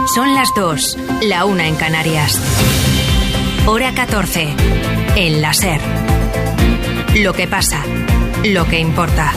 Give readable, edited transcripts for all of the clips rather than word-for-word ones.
Son las 2, la 1 en Canarias. Hora 14, en la SER. Lo que pasa, lo que importa.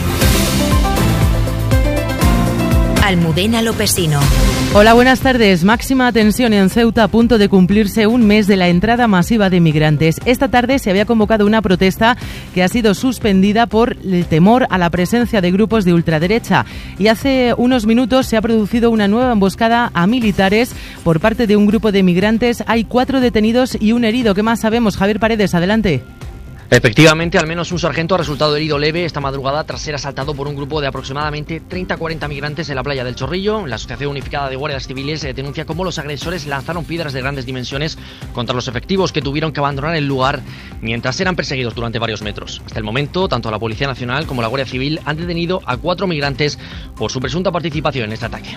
Almudena Lopesino. Hola, buenas tardes. Máxima tensión en Ceuta, a punto de cumplirse un mes de la entrada masiva de migrantes. Esta tarde se había convocado una protesta que ha sido suspendida por el temor a la presencia de grupos de ultraderecha. Y hace unos minutos se ha producido una nueva emboscada a militares por parte de un grupo de migrantes. Hay 4 detenidos y un herido. ¿Qué más sabemos? Javier Paredes, adelante. Efectivamente, al menos un sargento ha resultado herido leve esta madrugada tras ser asaltado por un grupo de aproximadamente 30-40 migrantes en la playa del Chorrillo. La Asociación Unificada de Guardias Civiles denuncia cómo los agresores lanzaron piedras de grandes dimensiones contra los efectivos, que tuvieron que abandonar el lugar mientras eran perseguidos durante varios metros. Hasta el momento, tanto la Policía Nacional como la Guardia Civil han detenido a 4 migrantes por su presunta participación en este ataque.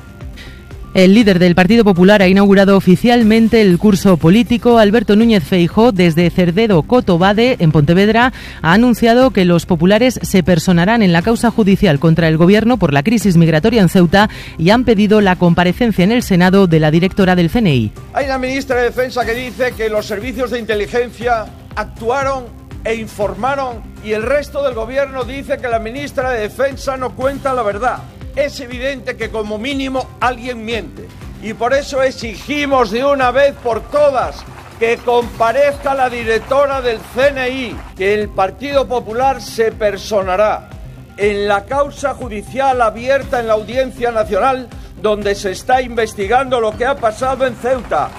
El líder del Partido Popular ha inaugurado oficialmente el curso político. Alberto Núñez Feijóo, desde Cerdedo Cotobade, en Pontevedra, ha anunciado que los populares se personarán en la causa judicial contra el Gobierno por la crisis migratoria en Ceuta y han pedido la comparecencia en el Senado de la directora del CNI. Hay una ministra de Defensa que dice que los servicios de inteligencia actuaron e informaron, y el resto del Gobierno dice que la ministra de Defensa no cuenta la verdad. Es evidente que como mínimo alguien miente, y por eso exigimos de una vez por todas que comparezca la directora del CNI, que el Partido Popular se personará en la causa judicial abierta en la Audiencia Nacional, donde se está investigando lo que ha pasado en Ceuta.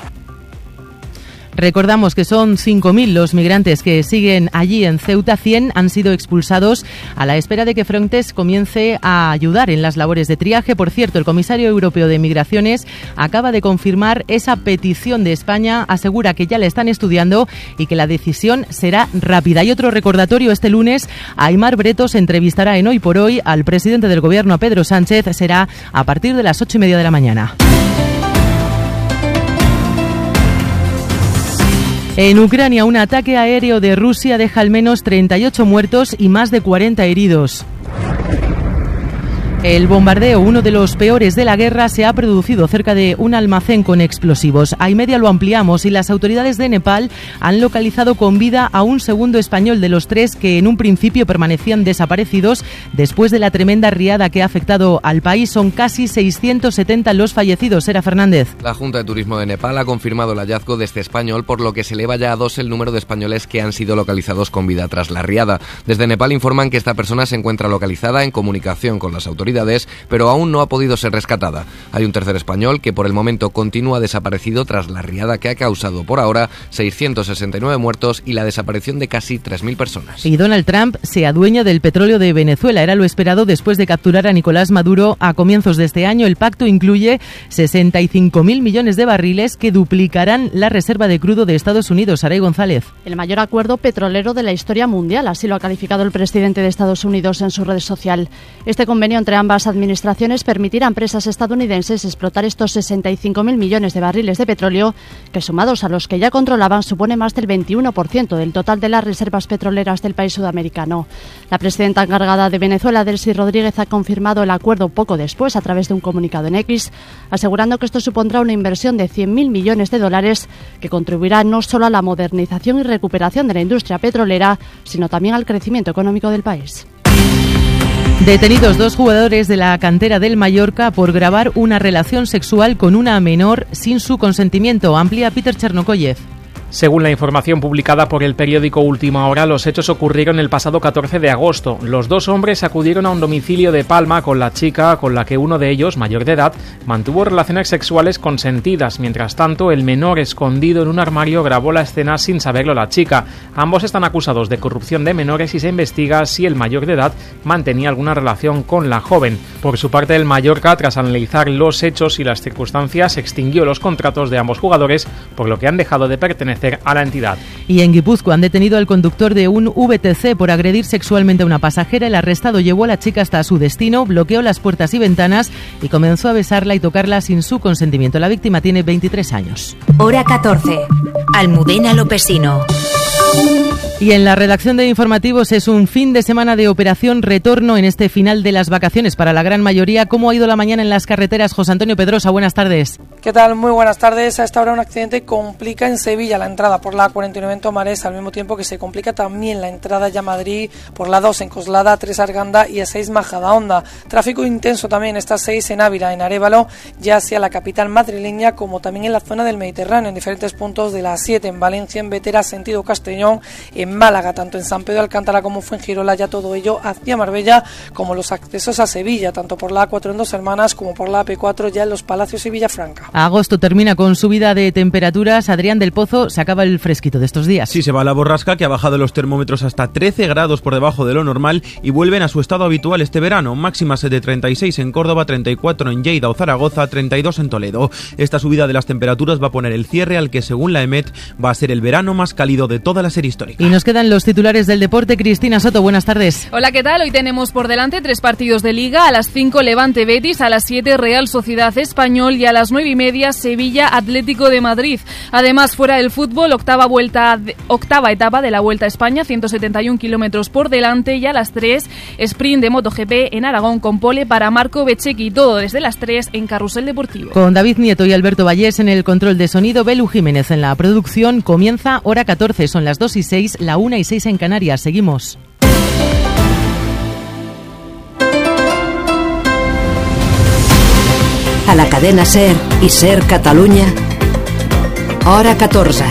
Recordamos que son 5.000 los migrantes que siguen allí en Ceuta. 100 han sido expulsados a la espera de que Frontex comience a ayudar en las labores de triaje. Por cierto, el comisario europeo de Migraciones acaba de confirmar esa petición de España. Asegura que ya la están estudiando y que la decisión será rápida. Y otro recordatorio: este lunes Aimar Bretos entrevistará en Hoy por Hoy al presidente del Gobierno, a Pedro Sánchez. Será a partir de las 8:30 de la mañana. En Ucrania, un ataque aéreo de Rusia deja al menos 38 muertos y más de 40 heridos. El bombardeo, uno de los peores de la guerra, se ha producido cerca de un almacén con explosivos. A Imedia lo ampliamos, y las autoridades de Nepal han localizado con vida a un segundo español de los 3 que en un principio permanecían desaparecidos después de la tremenda riada que ha afectado al país. Son casi 670 los fallecidos. Sera Fernández. La Junta de Turismo de Nepal ha confirmado el hallazgo de este español, por lo que se eleva ya a 2 el número de españoles que han sido localizados con vida tras la riada. Desde Nepal informan que esta persona se encuentra localizada, en comunicación con las autoridades, pero aún no ha podido ser rescatada. Hay un tercer español que por el momento continúa desaparecido tras la riada que ha causado por ahora 669 muertos y la desaparición de casi 3.000 personas. Y Donald Trump se adueña del petróleo de Venezuela. Era lo esperado después de capturar a Nicolás Maduro a comienzos de este año. El pacto incluye 65.000 millones de barriles que duplicarán la reserva de crudo de Estados Unidos. Saray González. El mayor acuerdo petrolero de la historia mundial, así lo ha calificado el presidente de Estados Unidos en su red social. Este convenio entre ambas administraciones permitirá a empresas estadounidenses explotar estos 65.000 millones de barriles de petróleo, que sumados a los que ya controlaban supone más del 21% del total de las reservas petroleras del país sudamericano. La presidenta encargada de Venezuela, Delcy Rodríguez, ha confirmado el acuerdo poco después a través de un comunicado en X, asegurando que esto supondrá una inversión de 100.000 millones de dólares que contribuirá no solo a la modernización y recuperación de la industria petrolera, sino también al crecimiento económico del país. Detenidos 2 jugadores de la cantera del Mallorca por grabar una relación sexual con una menor sin su consentimiento. Amplía Peter Chernokoyev. Según la información publicada por el periódico Última Hora, los hechos ocurrieron el pasado 14 de agosto. Los 2 hombres acudieron a un domicilio de Palma con la chica, con la que uno de ellos, mayor de edad, mantuvo relaciones sexuales consentidas. Mientras tanto, el menor, escondido en un armario, grabó la escena sin saberlo la chica. Ambos están acusados de corrupción de menores y se investiga si el mayor de edad mantenía alguna relación con la joven. Por su parte, el Mallorca, tras analizar los hechos y las circunstancias, extinguió los contratos de ambos jugadores, por lo que han dejado de pertenecer a la entidad. Y en Guipúzcoa han detenido al conductor de un VTC por agredir sexualmente a una pasajera. El arrestado llevó a la chica hasta su destino, bloqueó las puertas y ventanas y comenzó a besarla y tocarla sin su consentimiento. La víctima tiene 23 años. Hora 14. Almudena Lopesino. Y en la redacción de informativos es un fin de semana de operación retorno en este final de las vacaciones para la gran mayoría. ¿Cómo ha ido la mañana en las carreteras? José Antonio Pedrosa, buenas tardes. ¿Qué tal? Muy buenas tardes. A esta hora un accidente complica en Sevilla la entrada por la A49 en Tomares, al mismo tiempo que se complica también la entrada ya a Madrid por la 2 en Coslada, 3 Arganda y A6 Majadahonda. Tráfico intenso también esta 6 en Ávila, en Arévalo, ya hacia la capital madrileña, como también en la zona del Mediterráneo, en diferentes puntos de la 7 en Valencia, en Vetera, sentido Castellón, en Málaga, tanto en San Pedro de Alcántara como Fuengirola, ya todo ello hacia Marbella, como los accesos a Sevilla, tanto por la A4 en Dos Hermanas como por la AP4 ya en Los Palacios y Villafranca. Agosto termina con subida de temperaturas. Adrián del Pozo, se acaba el fresquito de estos días. Sí, se va la borrasca, que ha bajado los termómetros hasta 13 grados por debajo de lo normal y vuelven a su estado habitual este verano. Máximas de 36 en Córdoba, 34 en Lleida o Zaragoza, 32 en Toledo. Esta subida de las temperaturas va a poner el cierre al que, según la EMET, va a ser el verano más cálido de toda la serie histórica. Y nos quedan los titulares del deporte. Cristina Soto, buenas tardes. Hola, ¿qué tal? Hoy tenemos por delante 3 partidos de Liga. A las 5 Levante Betis, a las 7 Real Sociedad Español y a las 9:30 Sevilla Atlético de Madrid. Además, fuera del fútbol, octava etapa de la Vuelta a España, 171 kilómetros por delante, y a las 3 sprint de MotoGP en Aragón con pole para Marco Bezzecchi. Todo desde las 3 en Carrusel Deportivo. Con David Nieto y Alberto Vallés en el control de sonido, Belu Jiménez en la producción. Comienza Hora 14, son las 2:06, la 1:06 en Canarias. Seguimos. A la cadena SER i SER Catalunya, Hora 14.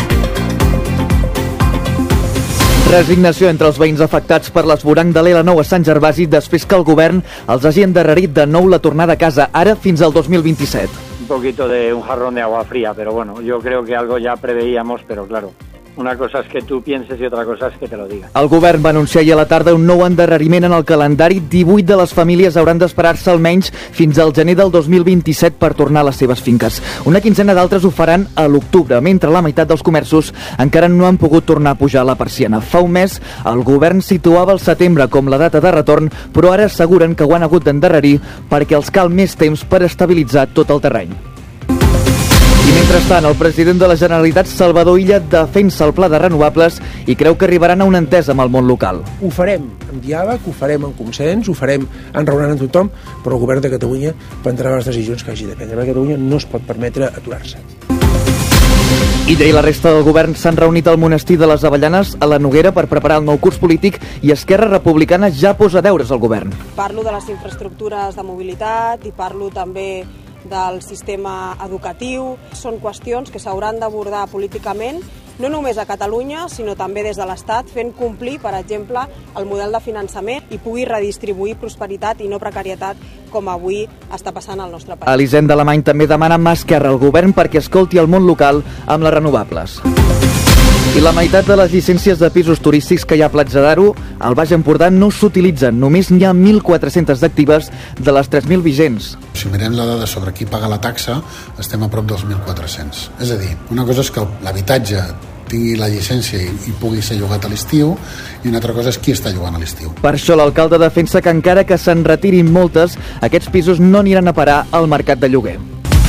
Resignació entre els veïns afectats per l'esvoranc de l'L9 a Sant Gervasi després que el govern els hagi endarrerit de nou la tornada a casa, ara fins al 2027. Un poquito de un jarrón de agua fría, pero bueno, yo creo que algo ya preveíamos, pero claro, una cosa és que tu pienses i otra cosa és que te lo diga. El govern va anunciar ahir a la tarda un nou endarreriment en el calendari. 18 de les famílies hauran d'esperar-se almenys fins al gener del 2027 per tornar a les seves finques. Una quinzena d'altres ho faran a l'octubre, mentre la meitat dels comerços encara no han pogut tornar a pujar la persiana. Fa un mes, el govern situava el setembre com la data de retorn, però ara asseguren que ho han hagut d'endarrerir perquè els cal més temps per estabilitzar tot el terreny. I mentrestant, el president de la Generalitat, Salvador Illa, defensa el pla de renovables i creu que arribaran a una entesa amb el món local. Ho farem amb diàleg, ho farem amb consens, ho farem enraonant amb tothom, però el govern de Catalunya prendrà les decisions que hagi de prendre. Catalunya no es pot permetre aturar-se. Illa i la resta del govern s'han reunit al monestir de les Avellanes a la Noguera per preparar el nou curs polític i Esquerra Republicana ja posa deures al govern. Parlo de les infraestructures de mobilitat i parlo també del sistema educatiu. Són qüestions que s'hauran d'abordar políticament, no només a Catalunya, sinó també des de l'Estat, fent complir, per exemple, el model de finançament i pugui redistribuir prosperitat i no precarietat, com avui està passant al nostre país. Elisenda Alemany també demana mà esquerra al govern perquè escolti el món local amb les renovables. I la meitat de les llicències de pisos turístics que hi ha a Platja d'Aro al Baix Empordà no s'utilitzen. Només n'hi ha 1.400 d'actives de les 3.000 vigents. Si mirem la dada sobre qui paga la taxa, estem a prop dels 1.400. És a dir, una cosa és que l'habitatge tingui la llicència i pugui ser llogat a l'estiu, i una altra cosa és qui està llogant a l'estiu. Per això l'alcalde defensa que encara que se'n retirin moltes, aquests pisos no aniran a parar al mercat de lloguer.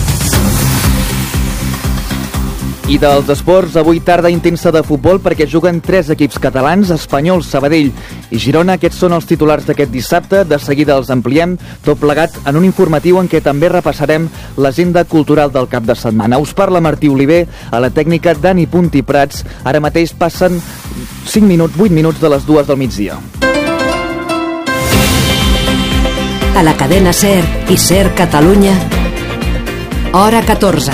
I dels esports, avui tarda intensa de futbol perquè juguen 3 equips catalans, Espanyol, Sabadell i Girona. Aquests són els titulars d'aquest dissabte. De seguida els ampliem, tot plegat en un informatiu en què també repassarem l'agenda cultural del cap de setmana. Us parla Martí Oliver, a la tècnica Dani Punti Prats. Ara mateix passen 8 minuts de les 2 del migdia. A la cadena SER i SER Catalunya, Hora 14.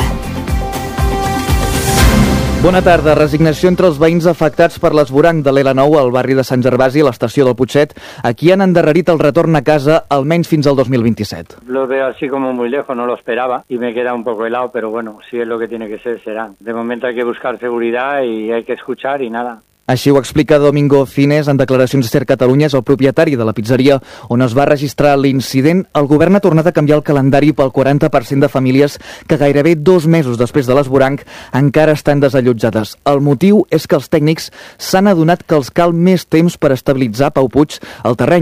Bona tarda. Resignació entre els veïns afectats per l'esvoranc de l'L9 al barri de Sant Gervasi, a l'estació del Putxet. Aquí han endarrerit el retorn a casa almenys fins al 2027. Lo veo así como muy lejos, no lo esperaba y me queda un poco helado, pero bueno, si es lo que tiene que ser, será. De momento hay que buscar seguridad y hay que escuchar y nada. Així ho explica Domingo Fines en declaracions a SER Catalunya, és el propietari de la pizzeria on es va registrar l'incident. El govern ha tornat a canviar el calendari pel 40% de famílies que gairebé 2 mesos després de l'esvoranc encara estan desallotjades. El motiu és que els tècnics s'han adonat que els cal més temps per estabilitzar, Pau Puig, el terreny.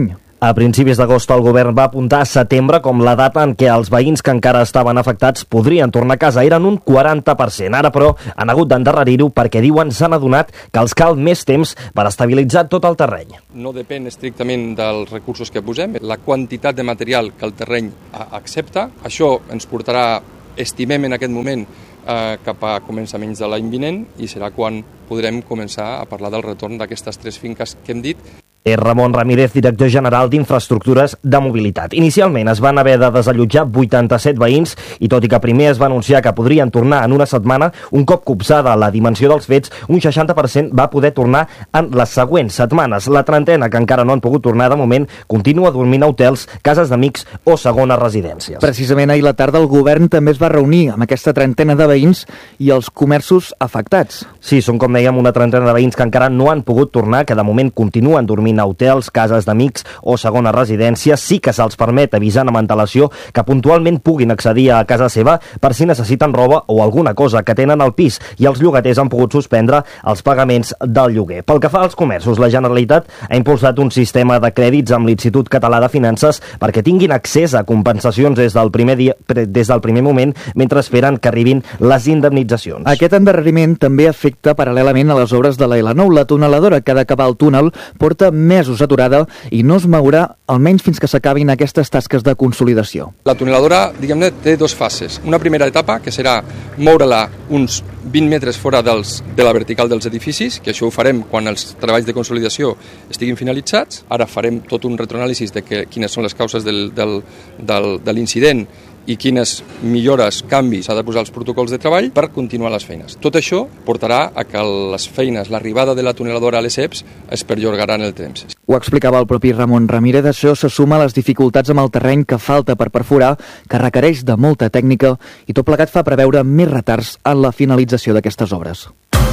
A principis d'agost el govern va apuntar a setembre com la data en què els veïns que encara estaven afectats podrien tornar a casa. Eren un 40%. Ara, però, han hagut d'endarrerir-ho perquè diuen s'han adonat que els cal més temps per estabilitzar tot el terreny. No depèn estrictament dels recursos que posem, la quantitat de material que el terreny accepta. Això ens portarà, estimem en aquest moment, cap a començaments de l'any vinent i serà quan podrem començar a parlar del retorn d'aquestes 3 finques que hem dit. És Ramon Ramírez, director general d'Infraestructures de Mobilitat. Inicialment es van haver de desallotjar 87 veïns i tot i que primer es va anunciar que podrien tornar en una setmana, un cop copsada la dimensió dels fets, un 60% va poder tornar en les següents setmanes. La trentena que encara no han pogut tornar de moment continua dormint a hotels, cases d'amics o segones residències. Precisament ahir la tarda el govern també es va reunir amb aquesta trentena de veïns i els comerços afectats. Sí, són com dèiem una trentena de veïns que encara no han pogut tornar, que de moment continuen dormint a hotels, cases d'amics o segones residències. Sí que se'ls permet avisar amb antelació que puntualment puguin accedir a casa seva per si necessiten roba o alguna cosa que tenen al pis, i els llogaters han pogut suspendre els pagaments del lloguer. Pel que fa als comerços, la Generalitat ha impulsat un sistema de crèdits amb l'Institut Català de Finances perquè tinguin accés a compensacions des del primer moment mentre esperen que arribin les indemnitzacions. Aquest endarreriment també afecta paral·lelament a les obres de la L9. La tuneladora que ha d'acabar el túnel porta mesos aturada i no es mourà almenys fins que s'acabin aquestes tasques de consolidació. La tuneladora, diguem-ne, té 2 fases. Una primera etapa, que serà moure-la uns 20 metres fora de la vertical dels edificis, que això ho farem quan els treballs de consolidació estiguin finalitzats. Ara farem tot un retroanàlisi de quines són les causes de l'incident i quines millores, canvis s'ha de posar als protocols de treball per continuar les feines. Tot això portarà a que les feines, l'arribada de la tuneladora a les EPS es perllongaran el temps. Ho explicava el propi Ramon Ramírez. Això se suma a les dificultats amb el terreny que falta per perforar, que requereix de molta tècnica, i tot plegat fa preveure més retards en la finalització d'aquestes obres.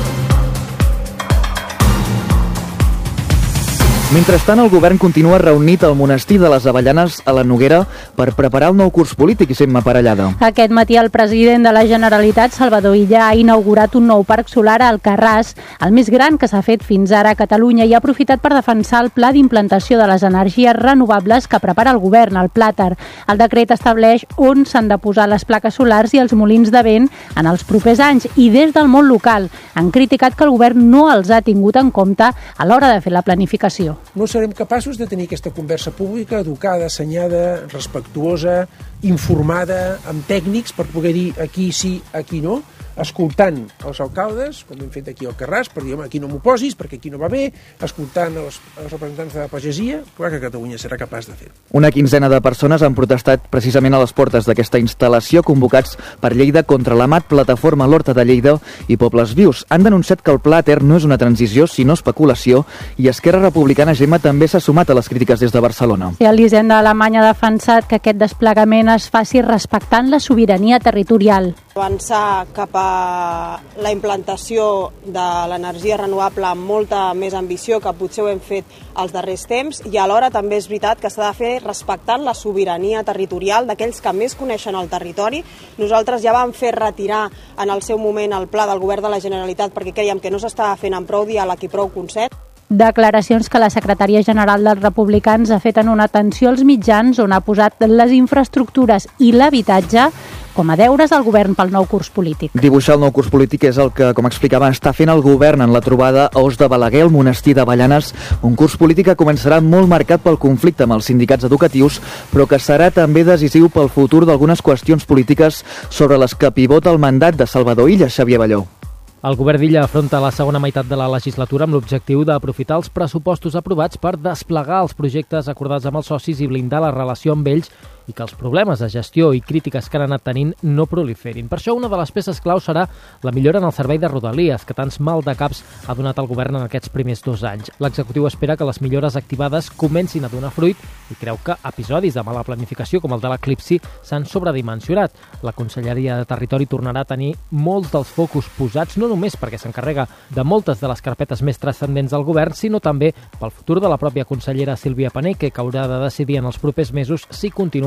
Mentrestant, el govern continua reunit al monestir de les Avellanes a la Noguera per preparar el nou curs polític, i Gemma Parellada. Aquest matí el president de la Generalitat, Salvador Illa, ha inaugurat un nou parc solar a Alcarràs, el més gran que s'ha fet fins ara a Catalunya, i ha aprofitat per defensar el pla d'implantació de les energies renovables que prepara el govern, el Plàter. El decret estableix on s'han de posar les plaques solars i els molins de vent en els propers anys, i des del món local han criticat que el govern no els ha tingut en compte a l'hora de fer la planificació. No serem capaços de tenir aquesta conversa pública, educada, assenyada, respectuosa, informada, amb tècnics per poder dir aquí sí, aquí no, escoltant els alcaldes, com hem fet aquí al Carràs, per dir, home, aquí no m'ho posis, perquè aquí no va bé, escoltant els representants de la pagesia, clar que Catalunya serà capaç de fer-ho. Una quinzena de persones han protestat precisament a les portes d'aquesta instal·lació, convocats per Lleida contra l'AMAT, Plataforma l'Horta de Lleida i Pobles Vius. Han denunciat que el Plàter no és una transició, sinó especulació, i Esquerra Republicana, Gemma, també s'ha sumat a les crítiques des de Barcelona. El Hisenda Alemanya ha defensat que aquest desplegament es faci respectant la sobirania territorial. Avançar cap a la implantació de l'energia renovable amb molta més ambició que potser ho hem fet els darrers temps, i alhora també és veritat que s'ha de fer respectant la sobirania territorial d'aquells que més coneixen el territori. Nosaltres ja vam fer retirar en el seu moment el pla del govern de la Generalitat perquè creiem que no s'estava fent amb prou diàleg i prou consens. Declaracions que la secretària general dels republicans ha fet en una atenció als mitjans on ha posat les infraestructures i l'habitatge com a deures al govern pel nou curs polític. Dibuixar el nou curs polític és el que, com explicava, està fent el govern en la trobada a Os de Balaguer, al monestir d'Avellanes, un curs polític que començarà molt marcat pel conflicte amb els sindicats educatius, però que serà també decisiu pel futur d'algunes qüestions polítiques sobre les que pivota el mandat de Salvador Illa. Xavier Balló. El govern d'Illa afronta la segona meitat de la legislatura amb l'objectiu d'aprofitar els pressupostos aprovats per desplegar els projectes acordats amb els socis i blindar la relació amb ells i que els problemes de gestió i crítiques que han anat tenint no proliferin. Per això una de les peces clau serà la millora en el servei de Rodalies, que tants mal de caps ha donat el govern en aquests primers 2 anys. L'executiu espera que les millores activades comencin a donar fruit i creu que episodis de mala planificació com el de l'eclipsi s'han sobredimensionat. La Conselleria de Territori tornarà a tenir molts dels focus posats, no només perquè s'encarrega de moltes de les carpetes més transcendents del govern, sinó també pel futur de la pròpia consellera Sílvia Pané, que haurà de decidir en els propers mesos si continua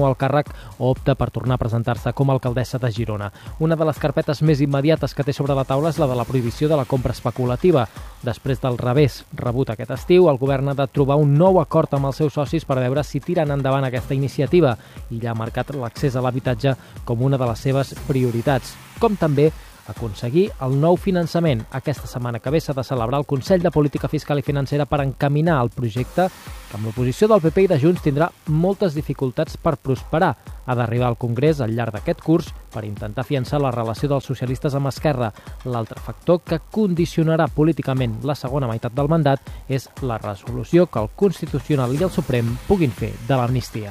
renou el càrrec o opta per tornar a presentar-se com a alcaldessa de Girona. Una de les carpetes més immediates que té sobre la taula és la de la prohibició de la compra especulativa. Després del revés rebut aquest estiu, el govern ha de trobar un nou acord amb els seus socis per veure si tiren endavant aquesta iniciativa i ja ha marcat l'accés a l'habitatge com una de les seves prioritats, com també aconseguir el nou finançament. Aquesta setmana que ve s'ha de celebrar el Consell de Política Fiscal i Financera per encaminar el projecte que amb l'oposició del PP i de Junts tindrà moltes dificultats per prosperar. Ha d'arribar al Congrés al llarg d'aquest curs per intentar afiançar la relació dels socialistes amb Esquerra. L'altre factor que condicionarà políticament la segona meitat del mandat és la resolució que el Constitucional i el Suprem puguin fer de l'amnistia.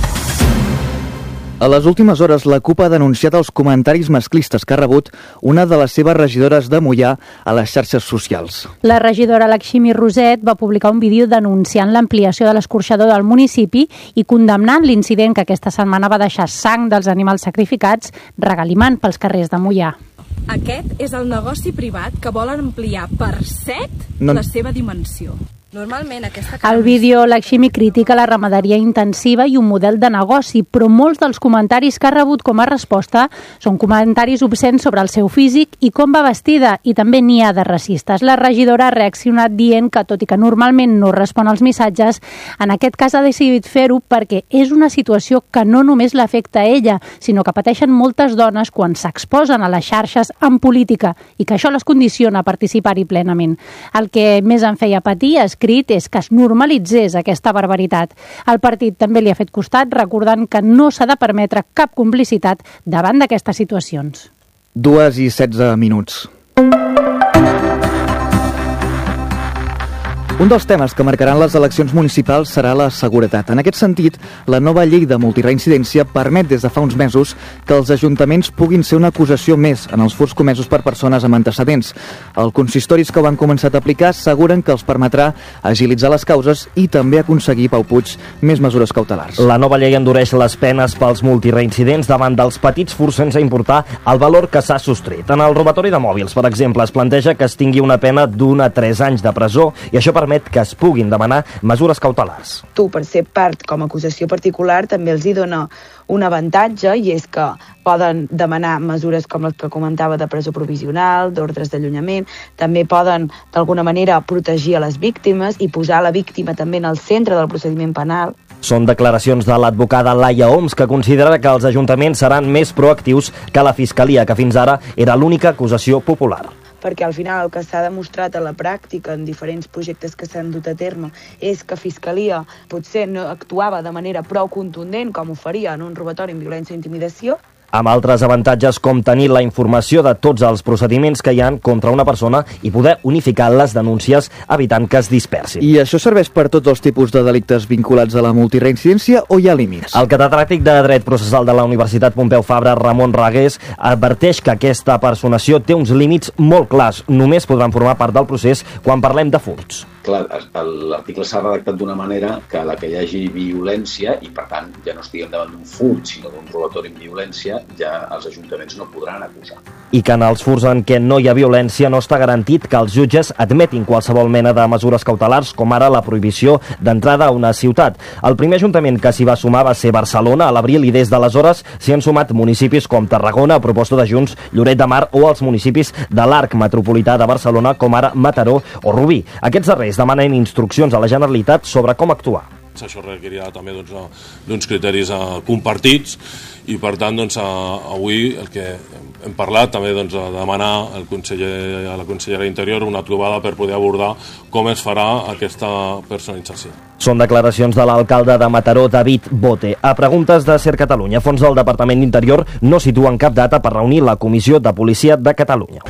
A les últimes hores, la CUP ha denunciat els comentaris masclistes que ha rebut una de les seves regidores de Moià a les xarxes socials. La regidora Lakshmi Roset va publicar un vídeo denunciant l'ampliació de l'escorxador del municipi i condemnant l'incident que aquesta setmana va deixar sang dels animals sacrificats regalimant pels carrers de Moià. Aquest és el negoci privat que volen ampliar per 7 la seva dimensió. Normalment aquesta... Al vídeo, Lakshmi critica la ramaderia intensiva i un model de negoci, però molts dels comentaris que ha rebut com a resposta són comentaris obscens sobre el seu físic i com va vestida, i també n'hi ha de racistes. La regidora ha reaccionat dient que, tot i que normalment no respon als missatges, en aquest cas ha decidit fer-ho perquè és una situació que no només l'afecta a ella, sinó que pateixen moltes dones quan s'exposen a les xarxes en política i que això les condiciona a participar-hi plenament. El que més em feia patir és és que es normalitzés aquesta barbaritat. El partit també li ha fet costat recordant que no s'ha de permetre cap complicitat davant d'aquestes situacions. 2:16. Un dels temes que marcaran les eleccions municipals serà la seguretat. En aquest sentit, la nova llei de multireincidència permet des de fa uns mesos que els ajuntaments puguin ser una acusació més en els furts comesos per persones amb antecedents. Els consistoris que ho han començat a aplicar asseguren que els permetrà agilitzar les causes i també aconseguir, Pau Puig, més mesures cautelars. La nova llei endureix les penes pels multireincidents davant dels petits furts sense importar el valor que s'ha sostret. En el robatori de mòbils, per exemple, es planteja que es tingui una pena d'1 a 3 anys de presó i això permet que es puguin demanar mesures cautelars. Tu, per ser part com a acusació particular, també els hi dona un avantatge, i és que poden demanar mesures com les que comentava de presó provisional, d'ordres d'allunyament, també poden d'alguna manera protegir a les víctimes i posar la víctima també en el centre del procediment penal. Són declaracions de l'advocada Laia Oms, que considera que els ajuntaments seran més proactius que la Fiscalia, que fins ara era l'única acusació popular. Perquè al final el que s'ha demostrat a la pràctica en diferents projectes que s'han dut a terme és que Fiscalia potser no actuava de manera prou contundent com ho faria en un robatori amb violència o intimidació. Amb altres avantatges com tenir la informació de tots els procediments que hi ha contra una persona i poder unificar les denúncies evitant que es dispersin. I això serveix per tots els tipus de delictes vinculats a la multireincidència o hi ha límits? El catedràtic de Dret Processal de la Universitat Pompeu Fabra, Ramon Ragués, adverteix que aquesta personació té uns límits molt clars. Només podran formar part del procés quan parlem de furts. Clar, l'article s'ha redactat d'una manera que a la que hi hagi violència, i per tant ja no estiguem davant d'un furt, sinó d'un robatori amb violència, ja els ajuntaments no podran acusar. I que en els furts en què no hi ha violència no està garantit que els jutges admetin qualsevol mena de mesures cautelars, com ara la prohibició d'entrada a una ciutat. El primer ajuntament que s'hi va sumar va ser Barcelona a l'abril, i des d'aleshores s'hi han sumat municipis com Tarragona, a proposta de Junts, Lloret de Mar, o els municipis de l'Arc Metropolità de Barcelona, com ara Mataró o Rubí. Aquests darrers demanen instruccions a la Generalitat sobre com actuar. Això requerirà també d'uns criteris compartits, i per tant avui el que hem parlat també de demanar a la consellera d'Interior una trobada per poder abordar com es farà aquesta personalització. Són declaracions de l'alcalde de Mataró, David Bote. A preguntes de Ser Catalunya, fons del Departament d'Interior no situen cap data per reunir la Comissió de Policia de Catalunya.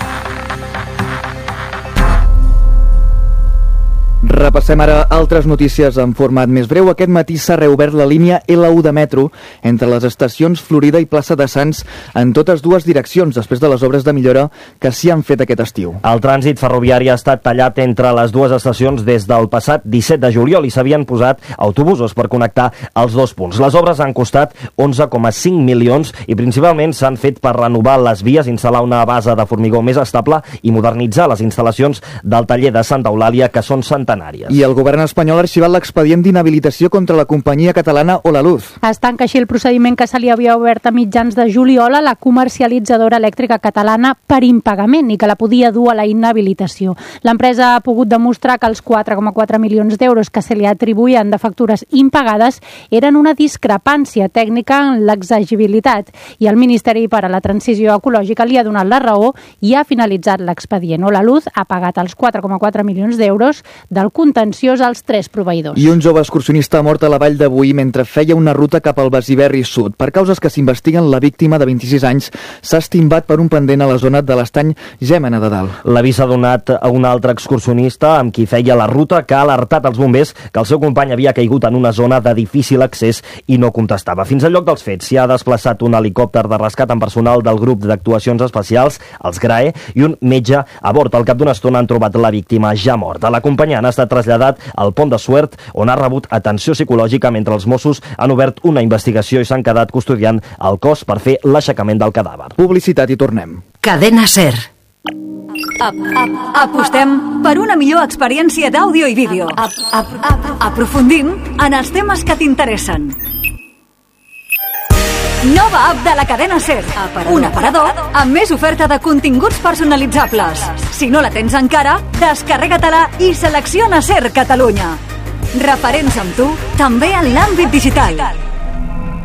Repassem ara altres notícies en format més breu. Aquest matí s'ha reobert la línia L1 de metro entre les estacions Florida i Plaça de Sants en totes dues direccions, després de les obres de millora que s'hi han fet aquest estiu. El trànsit ferroviari ha estat tallat entre les dues estacions des del passat 17 de juliol i s'havien posat autobusos per connectar els dos punts. Les obres han costat 11,5 milions i principalment s'han fet per renovar les vies, instal·lar una base de formigó més estable i modernitzar les instal·lacions del taller de Santa Eulàlia, que són centenàries. Canàries. I el govern espanyol ha arxivat l'expedient d'inhabilitació contra la companyia catalana Holaluz. Es tanca així el procediment que se li havia obert a mitjans de juliol a la comercialitzadora elèctrica catalana per impagament i que la podia dur a la inhabilitació. L'empresa ha pogut demostrar que els 4,4 milions d'euros que se li atribuïen de factures impagades eren una discrepància tècnica en l'exegibilitat i el Ministeri per a la Transició Ecològica li ha donat la raó i ha finalitzat l'expedient. Holaluz ha pagat els 4,4 milions d'euros del contenciós als 3 proveïdors. I un jove excursionista ha mort a la Vall de Boí mentre feia una ruta cap al Besiberri Sud. Per causes que s'investiguen, la víctima de 26 anys s'ha estimbat per un pendent a la zona de l'estany Gémena de Dalt. L'avís ha donat a un altre excursionista amb qui feia la ruta que ha alertat als bombers que el seu company havia caigut en una zona de difícil accés i no contestava. Fins al lloc dels fets s'hi ha desplaçat un helicòpter de rescat amb personal del grup d'actuacions especials, els GRAE, i un metge a bord. Al cap d'una estona han trobat la víctima ja morta. L'acompanyant ha estat traslladat al Pont de Suert, on ha rebut atenció psicològica mentre els Mossos han obert una investigació i s'han quedat custodiant el cos per fer l'aixecament del cadàver. Publicitat i tornem. Cadena SER. Apostem per una millor experiència d'àudio i vídeo. Aprofundim en els temes que t'interessen. Nova app de la cadena SER. Un aparador amb més oferta de continguts personalitzables. Si no la tens encara, descarrega-te-la i selecciona SER Catalunya. Referents amb tu, també en l'àmbit digital.